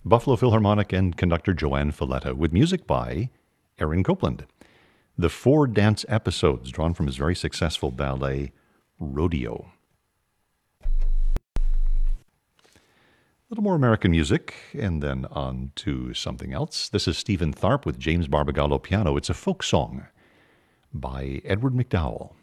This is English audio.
Buffalo Philharmonic and conductor Joanne Falletta, with music by Aaron Copland. The 4 dance episodes drawn from his very successful ballet, Rodeo. A little more American music, and then on to something else. This is Stephen Tharp with James Barbagallo piano. It's a folk song by Edward McDowell.